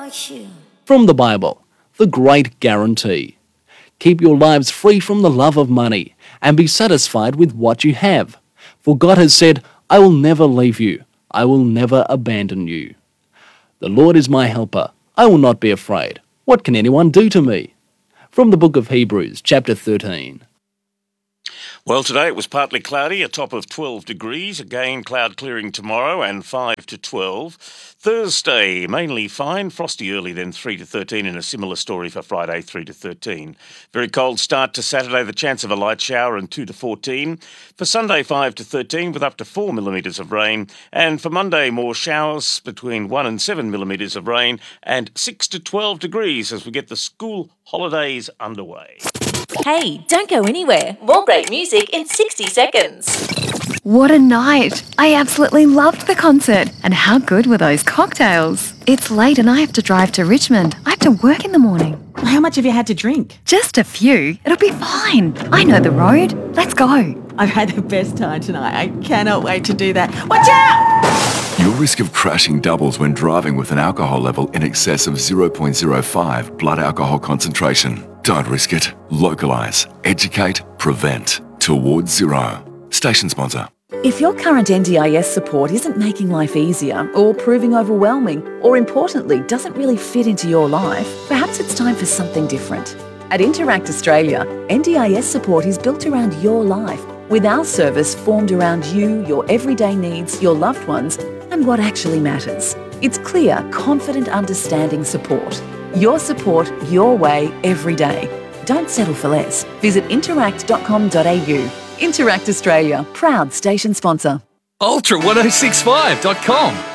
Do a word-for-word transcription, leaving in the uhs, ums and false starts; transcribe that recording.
like you. From the Bible, The Great Guarantee. Keep your lives free from the love of money and be satisfied with what you have. For God has said, I will never leave you. I will never abandon you. The Lord is my helper. I will not be afraid. What can anyone do to me? From the book of Hebrews, chapter thirteen. Well, today it was partly cloudy, a top of twelve degrees. Again, cloud clearing tomorrow and five to twelve. Thursday, mainly fine, frosty early, then three to thirteen, and a similar story for Friday, three to thirteen. Very cold start to Saturday, the chance of a light shower, and two to fourteen. For Sunday, five to thirteen, with up to four millimetres of rain. And for Monday, more showers, between one and seven millimetres of rain, and six to twelve degrees as we get the school holidays underway. Hey, don't go anywhere. More great music in sixty seconds. What a night! I absolutely loved the concert. And how good were those cocktails? It's late and I have to drive to Richmond. I have to work in the morning. How much have you had to drink? Just a few. It'll be fine. I know the road. Let's go. I've had the best time tonight. I cannot wait to do that. Watch out! Your risk of crashing doubles when driving with an alcohol level in excess of zero point zero five blood alcohol concentration. Don't risk it. Localise, educate, prevent. Towards zero. Station sponsor. If your current N D I S support isn't making life easier or proving overwhelming or, importantly, doesn't really fit into your life, perhaps it's time for something different. At Interact Australia, N D I S support is built around your life, with our service formed around you, your everyday needs, your loved ones, and what actually matters. It's clear, confident, understanding support. Your support, your way, every day. Don't settle for less. Visit interact dot com dot a u. Interact Australia, proud station sponsor. ultra ten sixty-five dot com